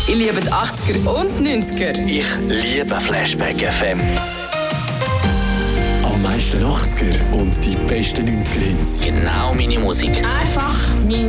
Ich liebe die 80er und 90er. Ich liebe Flashback FM. Am meisten 80er und die besten 90er Hits. Genau meine Musik. Einfach mein